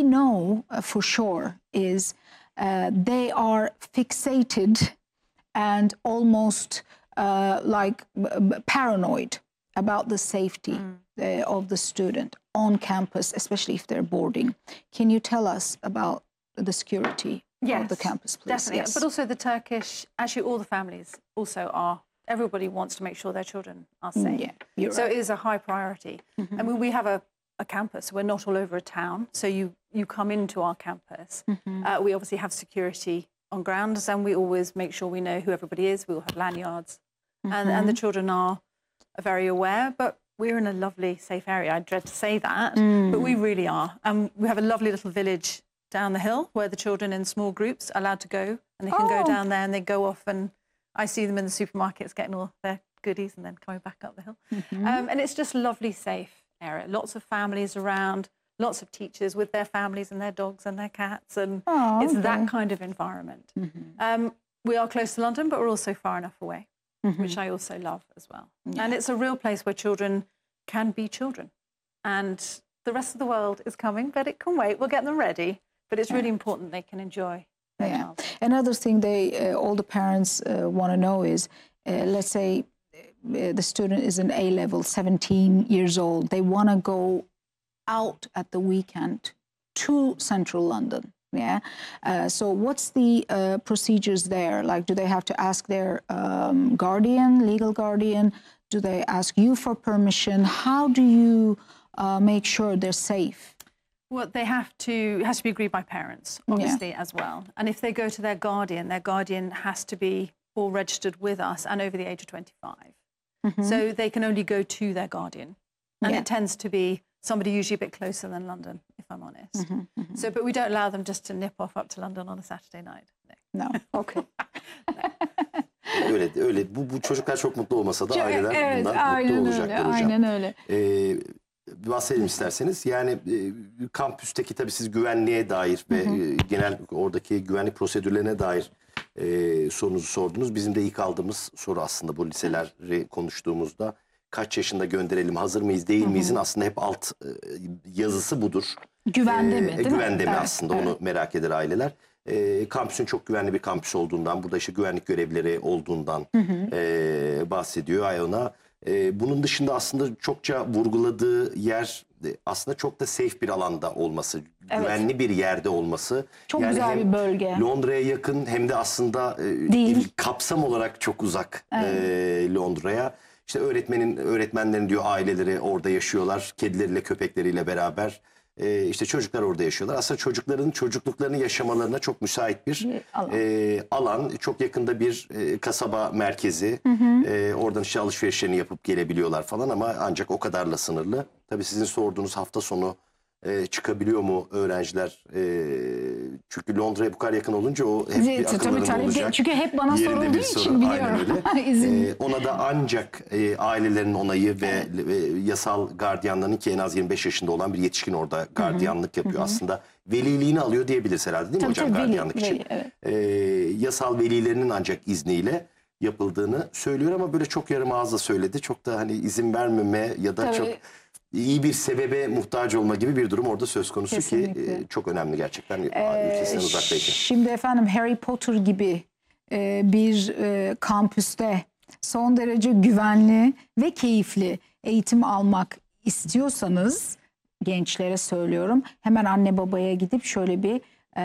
know for sure is they are fixated and almost like paranoid about the safety of the student on campus, especially if they're boarding. Can you tell us about the security of the campus, please? Definitely. Yes. But also the Turkish, actually all the families also are, everybody wants to make sure their children are safe. Yeah, you're so right. it is a high priority. I mean, we have a campus, we're not all over a town, so you come into our campus. We obviously have security on grounds, and we always make sure we know who everybody is. We all have lanyards, and the children are very aware, but we're in a lovely, safe area. I dread to say that, but we really are. And we have a lovely little village down the hill where the children in small groups are allowed to go, and they can go down there and they go off, and I see them in the supermarkets getting all their goodies and then coming back up the hill. And it's just a lovely, safe area. Lots of families around, lots of teachers with their families and their dogs and their cats, and it's that kind of environment. We are close to London, but we're also far enough away, which I also love as well. And it's a real place where children can be children. And the rest of the world is coming, but it can wait. We'll get them ready. But it's really important they can enjoy their child. Another thing all the parents want to know is, let's say the student is in A-level, 17 years old. They want to go out at the weekend to central London. So what's the procedures there? Like, do they have to ask their guardian, legal guardian? Do they ask you for permission? How do you make sure they're safe? Well, it has to be agreed by parents, obviously, as well. And if they go to their guardian has to be all registered with us and over the age of 25. So they can only go to their guardian. And it tends to be somebody usually a bit closer than London, if I'm honest. So, but we don't allow them just to nip off up to London on a Saturday night. No. Okay. öyle. Bu çocuklar çok mutlu olmasa da aileler Evet, bundan mutlu olacaklar hocam. Aynen öyle. Bahsedelim isterseniz. Yani kampüsteki tabii siz güvenliğe dair ve genel oradaki güvenlik prosedürlerine dair sorunuzu sordunuz. Bizim de ilk aldığımız soru aslında bu liseleri konuştuğumuzda kaç yaşında gönderelim, hazır mıyız, değil miyizin aslında hep alt yazısı budur. Güvende mi, değil mi? Güvende mi aslında, onu merak eder aileler. Kampüsün çok güvenli bir kampüs olduğundan, burada işte güvenlik görevlileri olduğundan bahsediyor Ayona. Bunun dışında aslında çokça vurguladığı yer aslında çok da safe bir alanda olması, güvenli bir yerde olması. Çok güzel bir bölge. Londra'ya yakın hem de aslında kapsam olarak çok uzak Londra'ya. İşte öğretmenlerin diyor aileleri orada yaşıyorlar, kedileriyle köpekleriyle beraber. İşte çocuklar orada yaşıyorlar. Aslında çocukların çocukluklarını yaşamalarına çok müsait bir alan. Çok yakında bir kasaba merkezi. Oradan işte alışverişlerini yapıp gelebiliyorlar falan ama ancak o kadarla sınırlı. Tabii sizin sorduğunuz hafta sonu çıkabiliyor mu öğrenciler? Çünkü Londra'ya bu kadar yakın olunca o hep bir akıllarında olacak. Çünkü hep bana sorulduğu için biliyorum. Ona da ancak ailelerin onayı ve yasal gardiyanların, ki en az 25 yaşında olan bir yetişkin orada gardiyanlık yapıyor. Aslında veliliğini alıyor diyebiliriz herhalde, değil mi hocam, gardiyanlık için? Yasal velilerinin ancak izniyle yapıldığını söylüyor ama böyle çok yarım ağızla söyledi. Çok da hani izin vermeme ya da çok iyi bir sebebe muhtaç olma gibi bir durum orada söz konusu. Kesinlikle. Ki çok önemli gerçekten ülkesinden uzaktayken. Şimdi efendim Harry Potter gibi bir kampüste son derece güvenli ve keyifli eğitim almak istiyorsanız, gençlere söylüyorum, hemen anne babaya gidip şöyle bir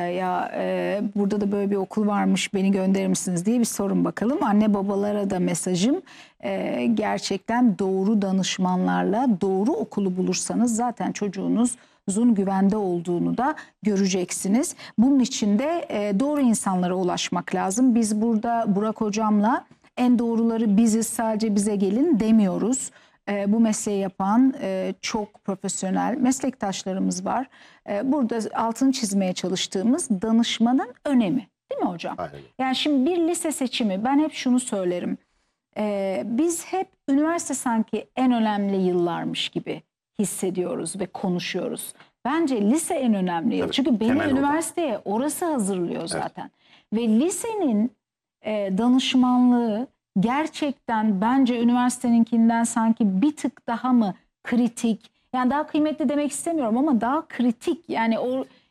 burada da böyle bir okul varmış, beni gönderir misiniz diye bir sorun bakalım. Anne babalara da mesajım, gerçekten doğru danışmanlarla doğru okulu bulursanız zaten çocuğunuzun güvende olduğunu da göreceksiniz. Bunun için de doğru insanlara ulaşmak lazım. Biz burada Burak hocamla en doğruları biziz, sadece bize gelin demiyoruz. Bu mesleği yapan çok profesyonel meslektaşlarımız var. Burada altını çizmeye çalıştığımız danışmanın önemi, değil mi hocam? Aynen. Yani şimdi bir lise seçimi, ben hep şunu söylerim. Biz hep üniversite sanki en önemli yıllarmış gibi hissediyoruz ve konuşuyoruz. Bence lise en önemli yıl. Çünkü beni üniversiteye orası hazırlıyor zaten. Ve lisenin danışmanlığı gerçekten bence üniversiteninkinden sanki bir tık daha mı kritik? Yani daha kıymetli demek istemiyorum ama daha kritik. Yani o